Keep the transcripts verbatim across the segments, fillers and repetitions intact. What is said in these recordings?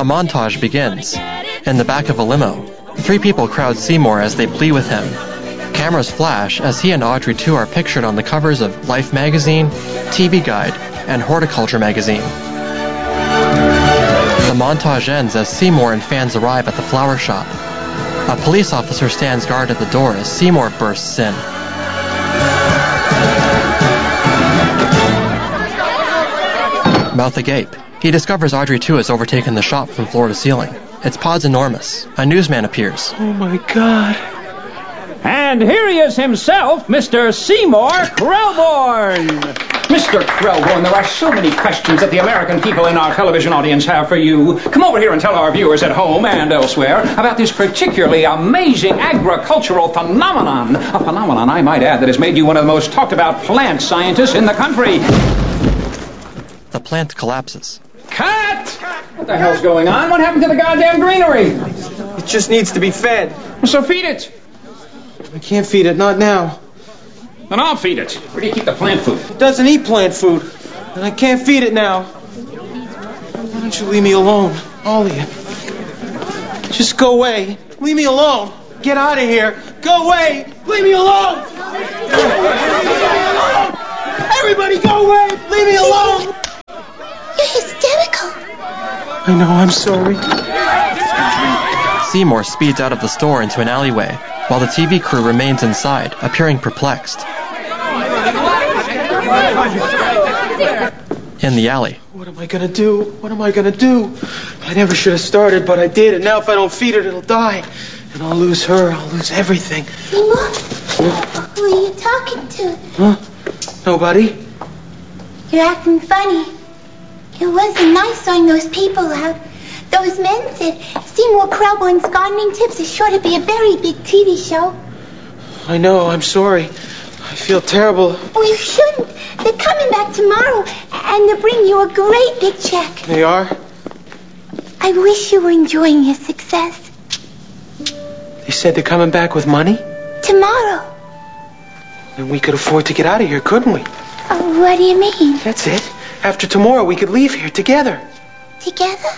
montage begins. In the back of a limo, three people crowd Seymour as they plead with him. Cameras flash as he and Audrey too are pictured on the covers of Life magazine, T V Guide, and Horticulture magazine. The montage ends as Seymour and fans arrive at the flower shop. A police officer stands guard at the door as Seymour bursts in. Mouth agape, he discovers Audrey too has overtaken the shop from floor to ceiling. Its pod's enormous. A newsman appears. Oh my God. And here he is himself, Mister Seymour Krelborn. Mister Krelborn, there are so many questions that the American people in our television audience have for you. Come over here and tell our viewers at home and elsewhere about this particularly amazing agricultural phenomenon. A phenomenon, I might add, that has made you one of the most talked about plant scientists in the country. The plant collapses. Cut! What the hell's going on? What happened to the goddamn greenery? It just needs to be fed. So feed it. I can't feed it, not now. Then I'll feed it. Where do you keep the plant food? It doesn't eat plant food, and I can't feed it now. Why don't you leave me alone, all of you? Just go away. Leave me alone. Get out of here. Go away. Leave me alone. Everybody go away. Leave me alone. You're hysterical. I know, I'm sorry. Seymour speeds out of the store into an alleyway, while the T V crew remains inside, appearing perplexed. In the alley. What am I gonna do? What am I gonna do? I never should have started, but I did, and now if I don't feed it, it'll die. And I'll lose her, I'll lose everything. Seymour? Who are you talking to? Huh? Nobody? You're acting funny. It wasn't nice throwing those people out. Those men said Seymour Krelborn's Gardening Tips is sure to be a very big T V show. I know, I'm sorry. I feel terrible. Oh, you shouldn't. They're coming back tomorrow, and they'll bring you a great big check. They are? I wish you were enjoying your success. They said they're coming back with money? Tomorrow. Then we could afford to get out of here, couldn't we? Oh, what do you mean? That's it. After tomorrow, we could leave here together. Together?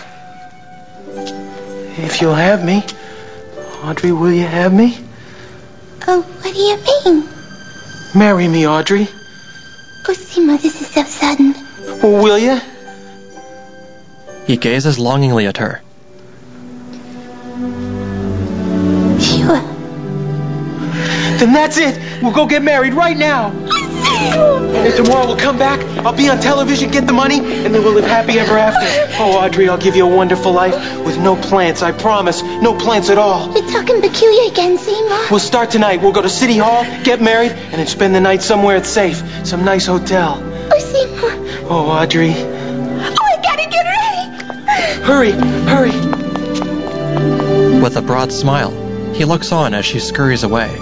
If you'll have me. Audrey, will you have me? Oh, what do you mean? Marry me, Audrey. Oh, Seymour, this is so sudden. Well, will you? He gazes longingly at her. Sure. Then that's it. We'll go get married right now. And then tomorrow we'll come back, I'll be on television, get the money, and then we'll live happy ever after. Oh, Audrey, I'll give you a wonderful life with no plants, I promise. No plants at all. You're talking peculiar again, Seymour. We'll start tonight. We'll go to City Hall, get married, and then spend the night somewhere it's safe. Some nice hotel. Oh, Seymour. Oh, Audrey. Oh, I gotta get ready. Hurry, hurry. With a broad smile, he looks on as she scurries away.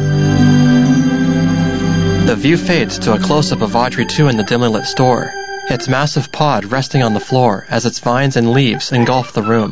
The view fades to a close-up of Audrey too in the dimly lit store, its massive pod resting on the floor as its vines and leaves engulf the room.